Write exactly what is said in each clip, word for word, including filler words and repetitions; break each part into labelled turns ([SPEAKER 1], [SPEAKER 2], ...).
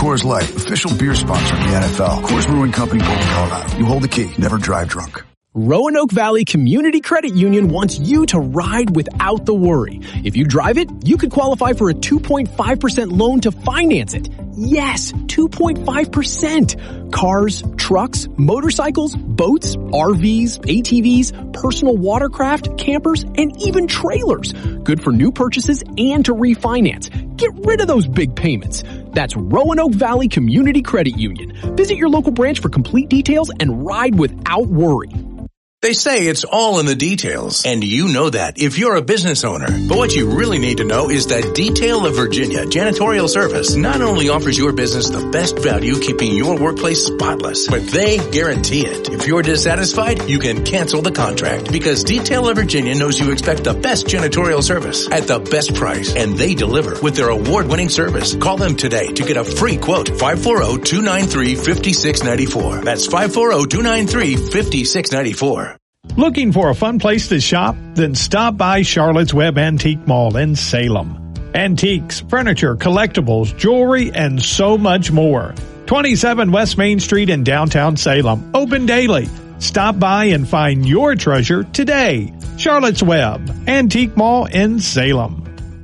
[SPEAKER 1] Coors Light, official beer sponsor of the N F L. Coors Brewing Company, Golden, Colorado. You hold the key. Never drive drunk.
[SPEAKER 2] Roanoke Valley Community Credit Union wants you to ride without the worry. If you drive it, you could qualify for a two point five percent loan to finance it. Yes, two point five percent. Cars, trucks, motorcycles, boats, R Vs, A T Vs, personal watercraft, campers, and even trailers. Good for new purchases and to refinance. Get rid of those big payments. That's Roanoke Valley Community Credit Union. Visit your local branch for complete details and ride without worry.
[SPEAKER 3] They say it's all in the details, and you know that if you're a business owner. But what you really need to know is that Detail of Virginia Janitorial Service not only offers your business the best value keeping your workplace spotless, but they guarantee it. If you're dissatisfied, you can cancel the contract because Detail of Virginia knows you expect the best janitorial service at the best price, and they deliver with their award-winning service. Call them today to get a free quote. five four zero, two nine three, five six nine four. That's five four zero, two nine three, five six nine four.
[SPEAKER 4] Looking for a fun place to shop? Then stop by Charlotte's Web Antique Mall in Salem. Antiques, furniture, collectibles, jewelry, and so much more. twenty-seven West Main Street in downtown Salem. Open daily. Stop by and find your treasure today. Charlotte's Web Antique Mall in Salem.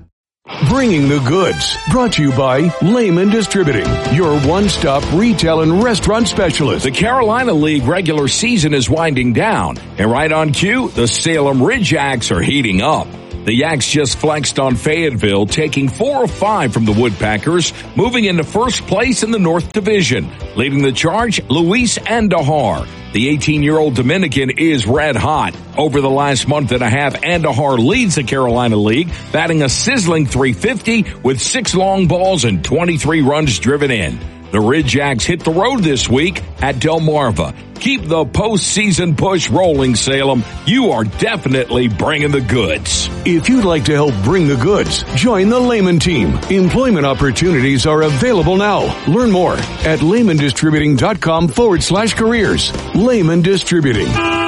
[SPEAKER 5] Bringing the goods. Brought to you by Lehman Distributing, your one-stop retail and restaurant specialist.
[SPEAKER 6] The Carolina League regular season is winding down, and right on cue, the Salem Ridge Yaks are heating up. The Yaks just flexed on Fayetteville, taking four of five from the Woodpeckers, moving into first place in the North Division. Leading the charge, Luis Andahar. The eighteen-year-old Dominican is red hot. Over the last month and a half, Andahar leads the Carolina League, batting a sizzling three fifty with six long balls and twenty-three runs driven in. The Ridge Yaks hit the road this week at Delmarva. Keep the postseason push rolling, Salem. You are definitely bringing the goods.
[SPEAKER 5] If you'd like to help bring the goods, join the Lehman team. Employment opportunities are available now. Learn more at lehmandistributing.com forward slash careers. Lehman Distributing.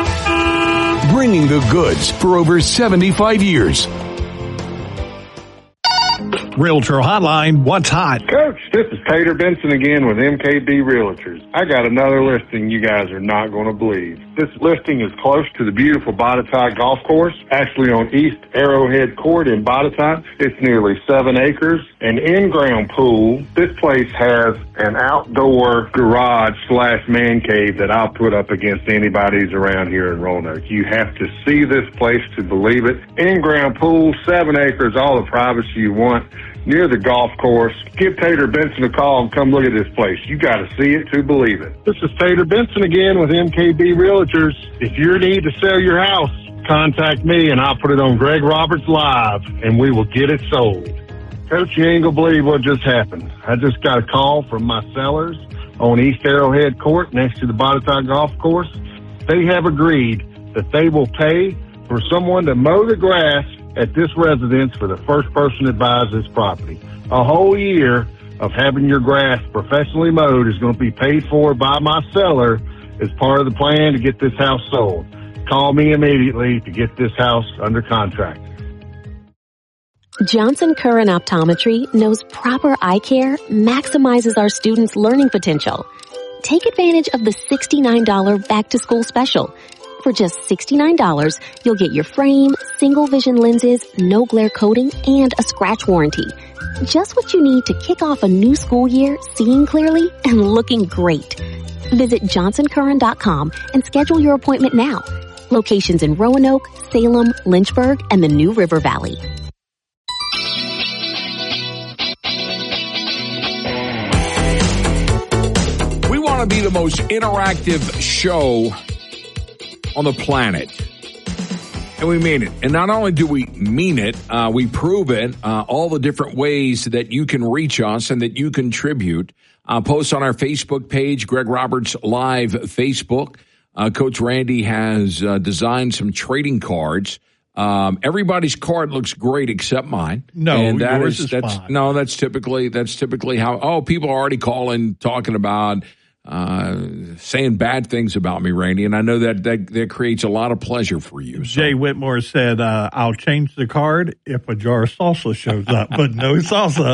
[SPEAKER 5] Bringing the goods for over seventy-five years.
[SPEAKER 4] Realtor Hotline, what's hot?
[SPEAKER 7] Coach, this is Tater Benson again with M K B Realtors. I got another listing you guys are not going to believe. This listing is close to the beautiful Botetourt Golf Course, actually on East Arrowhead Court in Botetourt. It's nearly seven acres, an in-ground pool. This place has an outdoor garage slash man cave that I'll put up against anybody's around here in Roanoke. You have to see this place to believe it. In-ground pool, seven acres, all the privacy you want. Near the golf course. Give Tater Benson a call and come look at this place. You got to see it to believe it. This is Tater Benson again with M K B Realtors. If you need to sell your house, contact me and I'll put it on Greg Roberts Live and we will get it sold. Coach, you ain't gonna believe what just happened. I just got a call from my sellers on East Arrowhead Court next to the Botetourt Golf Course. They have agreed that they will pay for someone to mow the grass at this residence for the first person that buys this property. A whole year of having your grass professionally mowed is going to be paid for by my seller as part of the plan to get this house sold. Call me immediately to get this house under contract.
[SPEAKER 8] Johnson Curran Optometry knows proper eye care maximizes our students' learning potential. Take advantage of the sixty-nine dollars back-to-school special. For just sixty-nine dollars, you'll get your frame, single vision lenses, no glare coating, and a scratch warranty. Just what you need to kick off a new school year seeing clearly and looking great. Visit johnson curran dot com and schedule your appointment now. Locations in Roanoke, Salem, Lynchburg, and the New River Valley.
[SPEAKER 6] We want to be the most interactive show on the planet. And we mean it. And not only do we mean it, uh, we prove it, uh, all the different ways that you can reach us and that you contribute. Uh, post on our Facebook page, Greg Roberts Live Facebook. Uh, Coach Randy has uh, designed some trading cards. Um, everybody's card looks great except mine.
[SPEAKER 4] No,
[SPEAKER 6] and that
[SPEAKER 4] yours
[SPEAKER 6] is,
[SPEAKER 4] is
[SPEAKER 6] that's,
[SPEAKER 4] fine.
[SPEAKER 6] No, that's typically, that's typically how, oh, people are already calling, talking about Uh, saying bad things about me, Randy, and I know that, that that creates a lot of pleasure for you. So.
[SPEAKER 4] Jay Whitmore said, uh, I'll change the card if a jar of salsa shows up, but no salsa.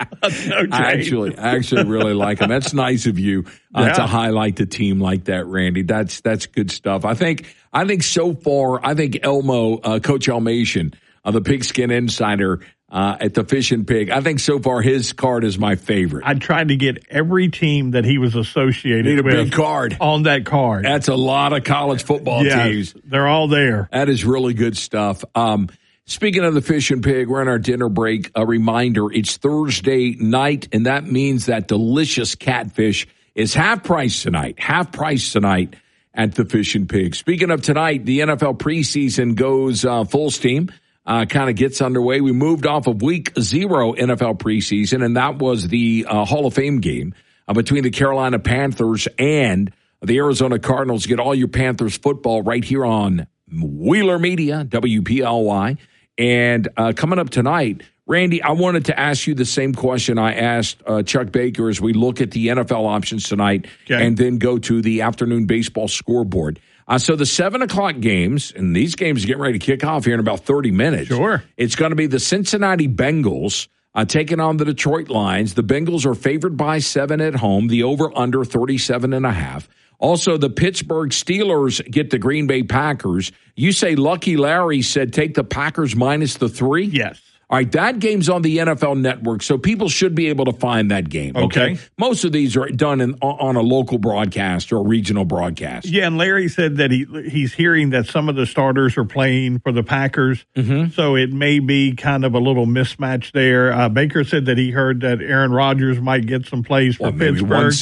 [SPEAKER 4] No
[SPEAKER 6] I actually, I actually really like him. That's nice of you uh,
[SPEAKER 4] Yeah.
[SPEAKER 6] to highlight the team like that, Randy. That's that's good stuff. I think I think so far, I think Elmo, uh, Coach Elmation, uh, the Pigskin Insider uh, at the Fish and Pig. I think so far his card is my favorite.
[SPEAKER 4] I tried to get every team that he was associated
[SPEAKER 6] Need a
[SPEAKER 4] with
[SPEAKER 6] big card
[SPEAKER 4] on that card.
[SPEAKER 6] That's a lot of college football
[SPEAKER 4] yes,
[SPEAKER 6] teams.
[SPEAKER 4] They're all there.
[SPEAKER 6] That is really good stuff. Um, Speaking of the Fish and Pig, we're in our dinner break. A reminder, it's Thursday night, and that means that delicious catfish is half price tonight. Half price tonight at the Fish and Pig. Speaking of tonight, the N F L preseason goes uh, full steam, uh, kind of gets underway. We moved off of week zero N F L preseason, and that was the uh, Hall of Fame game uh, between the Carolina Panthers and the Arizona Cardinals. Get all your Panthers football right here on Wheeler Media, W P L Y. And uh, coming up tonight, Randy, I wanted to ask you the same question I asked uh, Chuck Baker as we look at the N F L options tonight
[SPEAKER 4] okay.
[SPEAKER 6] and then go to the afternoon baseball scoreboard. Uh, so the seven o'clock games, and these games are getting ready to kick off here in about thirty minutes.
[SPEAKER 4] Sure.
[SPEAKER 6] It's going to be the Cincinnati Bengals uh, taking on the Detroit Lions. The Bengals are favored by seven at home, the over-under thirty-seven and a half. Also, the Pittsburgh Steelers get the Green Bay Packers. You say Lucky Larry said take the Packers minus the three?
[SPEAKER 4] Yes.
[SPEAKER 6] All right, that game's on the N F L Network, so people should be able to find that game, okay?
[SPEAKER 4] Okay.
[SPEAKER 6] Most of these are done in, on a local broadcast or a regional broadcast.
[SPEAKER 4] Yeah, and Larry said that he he's hearing that some of the starters are playing for the Packers,
[SPEAKER 6] Mm-hmm.
[SPEAKER 4] so it may be kind of a little mismatch there. Uh, Baker said that he heard that Aaron Rodgers might get some plays for
[SPEAKER 6] Well, maybe
[SPEAKER 4] Pittsburgh.
[SPEAKER 6] one